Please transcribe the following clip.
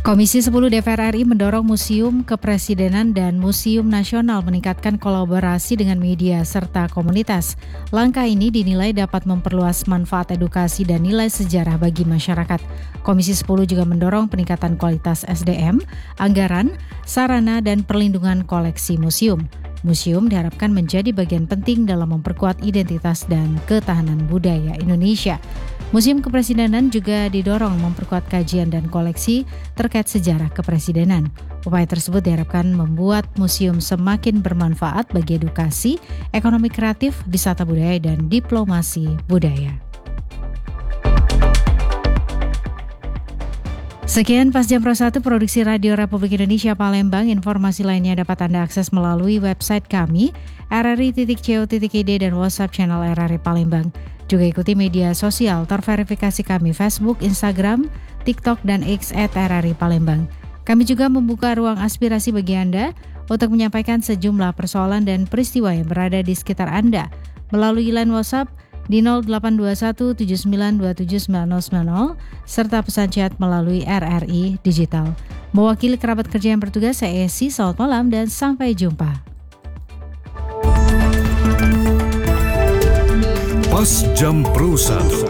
Komisi 10 DPR RI mendorong Museum Kepresidenan dan Museum Nasional meningkatkan kolaborasi dengan media serta komunitas. Langkah ini dinilai dapat memperluas manfaat edukasi dan nilai sejarah bagi masyarakat. Komisi 10 juga mendorong peningkatan kualitas SDM, anggaran, sarana, dan perlindungan koleksi museum. Museum diharapkan menjadi bagian penting dalam memperkuat identitas dan ketahanan budaya Indonesia. Museum Kepresidenan juga didorong memperkuat kajian dan koleksi terkait sejarah kepresidenan. Upaya tersebut diharapkan membuat museum semakin bermanfaat bagi edukasi, ekonomi kreatif, wisata budaya, dan diplomasi budaya. Sekian Pas Jam Pro 1 Produksi Radio Republik Indonesia Palembang. Informasi lainnya dapat Anda akses melalui website kami, rri.co.id dan WhatsApp channel RRI Palembang. Juga ikuti media sosial terverifikasi kami Facebook, Instagram, TikTok, dan X @RRI Palembang. Kami juga membuka ruang aspirasi bagi Anda untuk menyampaikan sejumlah persoalan dan peristiwa yang berada di sekitar Anda melalui line WhatsApp di 0821 7927 9090 serta pesan chat melalui RRI Digital. Mewakili kerabat kerja yang bertugas, saya Esi, selamat malam dan sampai jumpa. Pas Jam Pro 1